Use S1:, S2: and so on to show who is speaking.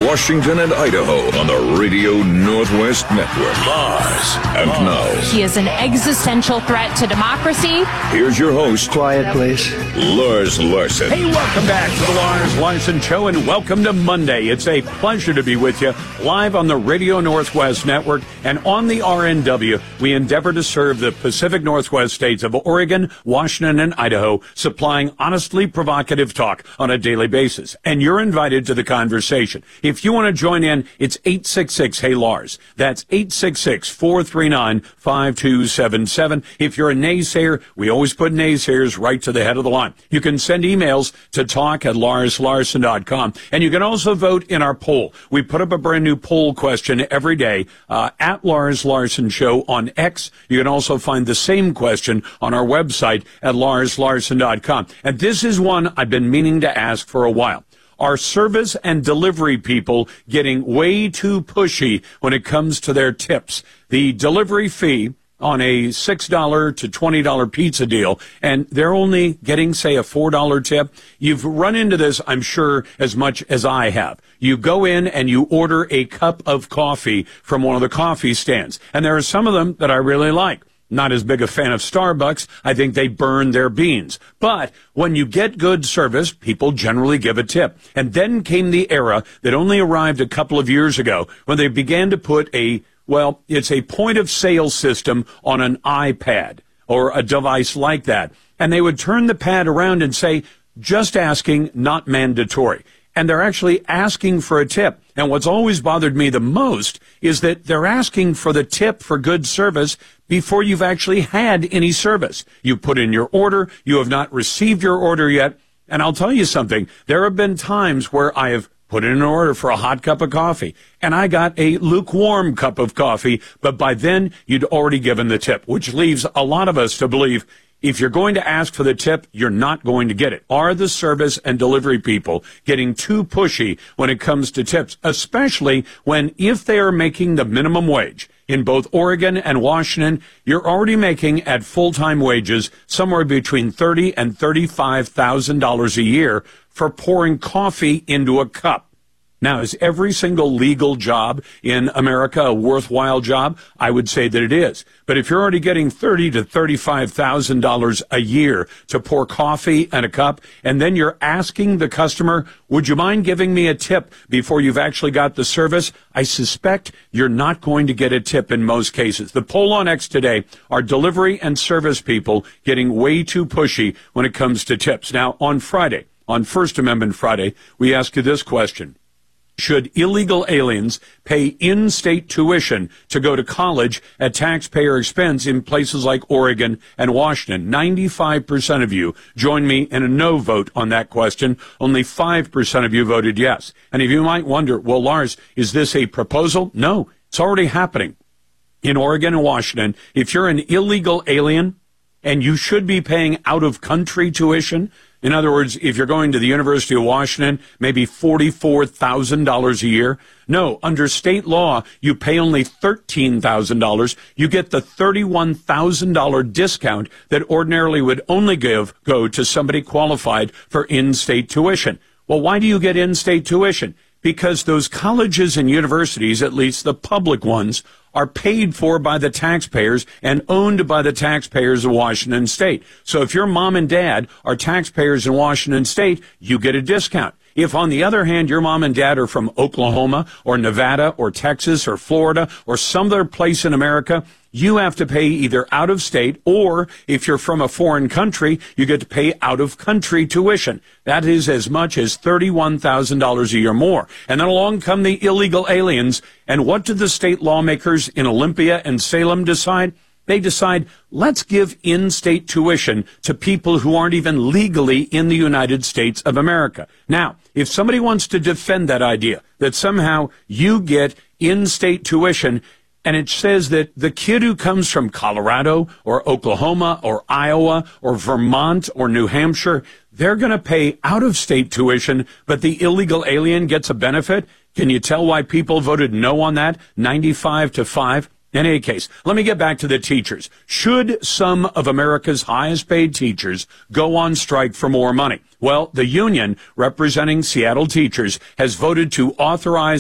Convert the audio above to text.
S1: Washington, and Idaho on the Radio Northwest Network. Lars. And now,
S2: he is an existential threat to democracy.
S1: Here's your host.
S3: Quiet, please.
S1: Lars Larson.
S4: Hey, welcome back to the Lars Larson Show, and welcome to Monday. It's a pleasure to be with you live on the Radio Northwest Network and on the RNW. We endeavor to serve the Pacific Northwest states of Oregon, Washington, and Idaho, supplying honestly provocative talk on a daily basis. And you're invited to the conversation. If you want to join in, it's 866-HEY-LARS. That's 866-439-5277. If you're a naysayer, we always put naysayers right to the head of the line. You can send emails to talk@larslarson.com. And you can also vote in our poll. We put up a brand new poll question every day at Lars Larson Show on X. You can also find the same question on our website at larslarson.com. And this is one I've been meaning to ask for a while. Are service and delivery people getting way too pushy when it comes to their tips? The delivery fee on a $6 to $20 pizza deal, and they're only getting, say, a $4 tip. You've run into this, I'm sure, as much as I have. You go in and you order a cup of coffee from one of the coffee stands, and there are some of them that I really like. Not as big a fan of Starbucks. I think they burn their beans. But when you get good service, people generally give a tip. And then came the era that only arrived a couple of years ago when they began to put it's a point of sale system on an iPad or a device like that. And they would turn the pad around and say, just asking, not mandatory. And they're actually asking for a tip. And what's always bothered me the most is that they're asking for the tip for good service before you've actually had any service. You put in your order, you have not received your order yet. And I'll tell you something, there have been times where I have put in an order for a hot cup of coffee, and I got a lukewarm cup of coffee, but by then you'd already given the tip, which leaves a lot of us to believe if you're going to ask for the tip, you're not going to get it. Are the service and delivery people getting too pushy when it comes to tips, especially when if they are making the minimum wage? In both Oregon and Washington, you're already making at full-time wages somewhere between $30,000 and $35,000 a year for pouring coffee into a cup. Now, is every single legal job in America a worthwhile job? I would say that it is. But if you're already getting $30,000 to $35,000 a year to pour coffee in a cup, and then you're asking the customer, would you mind giving me a tip before you've actually got the service? I suspect you're not going to get a tip in most cases. The poll on X today, are delivery and service people getting way too pushy when it comes to tips? Now, on Friday, on First Amendment Friday, we asked you this question. Should illegal aliens pay in-state tuition to go to college at taxpayer expense in places like Oregon and Washington? 95% of you joined me in a no vote on that question. Only 5% of you voted yes. And if you might wonder, well, Lars, is this a proposal? No, it's already happening. In Oregon and Washington, if you're an illegal alien and you should be paying out-of-country tuition, in other words, if you're going to the University of Washington, maybe $44,000 a year. No, under state law, you pay only $13,000. You get the $31,000 discount that ordinarily would only go to somebody qualified for in-state tuition. Well, why do you get in-state tuition? Because those colleges and universities, at least the public ones, are paid for by the taxpayers and owned by the taxpayers of Washington State. So if your mom and dad are taxpayers in Washington State, you get a discount. If, on the other hand, your mom and dad are from Oklahoma or Nevada or Texas or Florida or some other place in America, you have to pay either out of state, or if you're from a foreign country, you get to pay out of country tuition. That is as much as $31,000 a year more. And then along come the illegal aliens. And what did the state lawmakers in Olympia and Salem decide? They decide, let's give in-state tuition to people who aren't even legally in the United States of America. Now, if somebody wants to defend that idea, that somehow you get in-state tuition, and it says that the kid who comes from Colorado or Oklahoma or Iowa or Vermont or New Hampshire, they're going to pay out-of-state tuition, but the illegal alien gets a benefit. Can you tell why people voted no on that? 95-5. In any case, let me get back to the teachers. Should some of America's highest paid teachers go on strike for more money? Well, the union representing Seattle teachers has voted to authorize